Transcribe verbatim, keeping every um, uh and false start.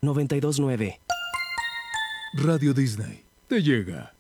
noventa y dos nueve. Radio Disney te llega.